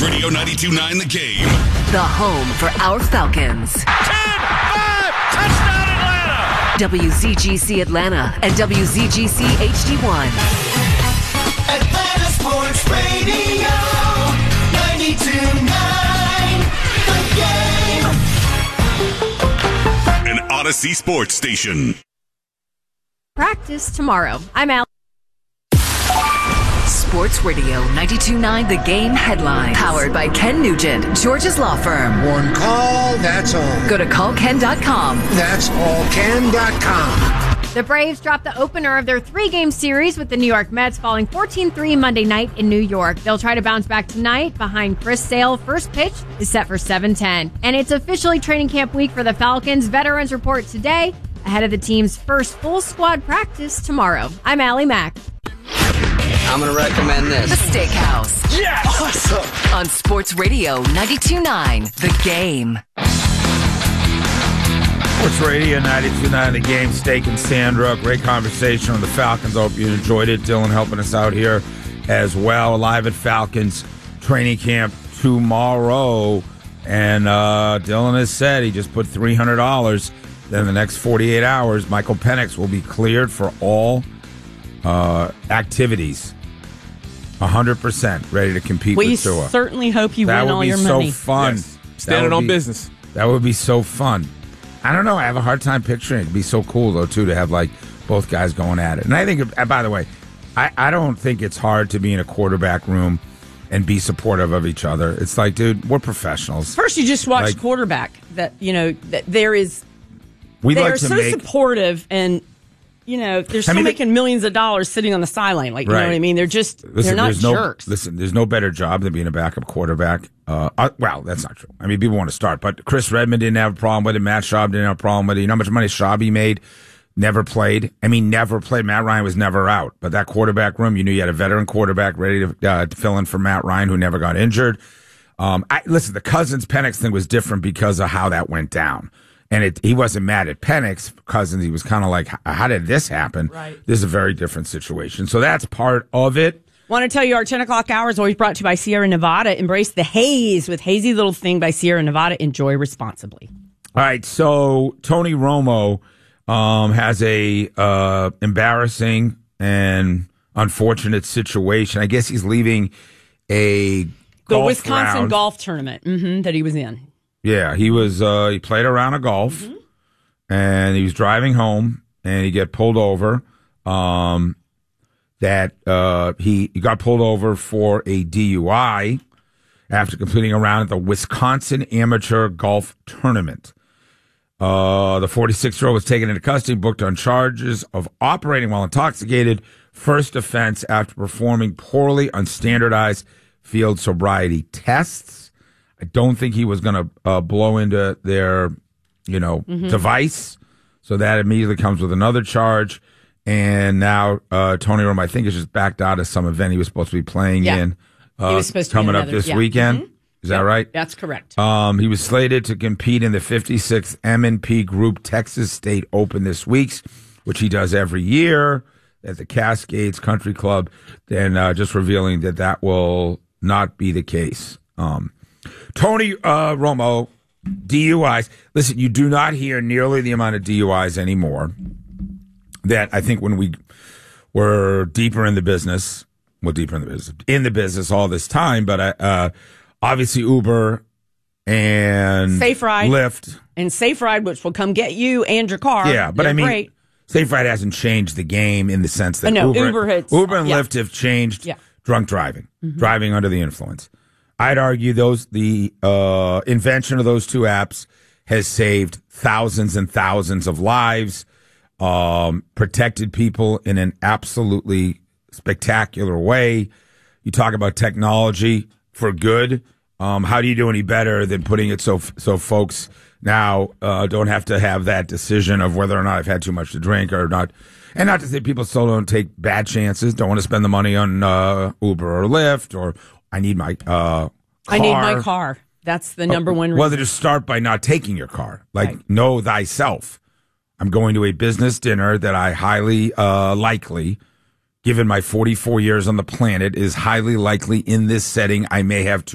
Radio 92.9 The Game. The home for our Falcons. 10-5, touchdown Atlanta! WZGC Atlanta and WZGC HD1. Atlanta Sports Radio 92.9 The Game. An Odyssey Sports Station. Practice tomorrow. I'm Al. Sports Radio 92.9 The Game headline. Powered by Ken Nugent, George's Law Firm. One call, that's all. Go to callken.com. That's allken.com. The Braves dropped the opener of their 3-game series with the New York Mets, falling 14-3 Monday night in New York. They'll try to bounce back tonight behind Chris Sale. First pitch is set for 7:10. And it's officially training camp week for the Falcons. Veterans report today ahead of the team's first full squad practice tomorrow. I'm Allie Mack. I'm going to recommend this. The Steakhouse. Yes! Awesome. On Sports Radio 92.9 The Game. Sports Radio 92.9 The Game. Steak and Sandra. Great conversation on the Falcons. I hope you enjoyed it. Dylan helping us out here as well. Live at Falcons training camp tomorrow. And Dylan has said he just put $300. Then in the next 48 hours, Michael Penix will be cleared for all activities. 100% ready to compete with Tua. We certainly hope you win all your money. That would be so fun. Yes. Standing on business. That would be so fun. I don't know. I have a hard time picturing it. It'd be so cool, though, too, to have, like, both guys going at it. And I think, by the way, I don't think it's hard to be in a quarterback room and be supportive of each other. It's like, dude, we're professionals. First, you just watch quarterback. That, that there is... They're so supportive and... they're still making millions of dollars sitting on the sideline. Like, you know what I mean? They're just, they're not jerks. There's no better job than being a backup quarterback. Well, that's not true. I mean, people want to start, but Chris Redmond didn't have a problem with it. Matt Schaub didn't have a problem with it. You know how much money Schaub made? Never played. I mean, never played. Matt Ryan was never out. But that quarterback room, you knew you had a veteran quarterback ready to fill in for Matt Ryan, who never got injured. Listen, the Cousins-Penix thing was different because of how that went down. And he wasn't mad at Penix, Cousins. He was kind of like, how did this happen? Right. This is a very different situation. So that's part of it. Want to tell you our 10 o'clock hour is always brought to you by Sierra Nevada. Embrace the haze with Hazy Little Thing by Sierra Nevada. Enjoy responsibly. All right. So Tony Romo has a embarrassing and unfortunate situation. I guess he's leaving the Wisconsin golf tournament that he was in. Yeah, he was. He played a round of golf, and he was driving home, and he got pulled over. He got pulled over for a DUI after completing a round at the Wisconsin Amateur Golf Tournament. The 46-year-old was taken into custody, booked on charges of operating while intoxicated. First offense after performing poorly on standardized field sobriety tests. I don't think he was going to blow into their, device. So that immediately comes with another charge. And now Tony Romo, I think, is just backed out of some event he was supposed to be playing in. He was supposed to coming be up this weekend. Is that right? That's correct. He was slated to compete in the 56th M&P Group Texas State Open this week, which he does every year at the Cascades Country Club. And just revealing that will not be the case. Tony Romo, DUIs. Listen, you do not hear nearly the amount of DUIs anymore that I think when we were deeper in the business all this time, but obviously Uber and Safe Ride, Lyft. And Safe Ride, which will come get you and your car. Yeah, but They're I mean, great. Safe Ride hasn't changed the game in the sense that Uber and Lyft have changed drunk driving, driving under the influence. I'd argue the invention of those two apps has saved thousands and thousands of lives, protected people in an absolutely spectacular way. You talk about technology for good. How do you do any better than putting it so folks now don't have to have that decision of whether or not I've had too much to drink or not? And not to say people still don't take bad chances, don't want to spend the money on Uber or Lyft, or I need my car. I need my car. That's the number one reason. Well, they just start by not taking your car. Know thyself. I'm going to a business dinner that I highly given my 44 years on the planet, is highly likely in this setting I may have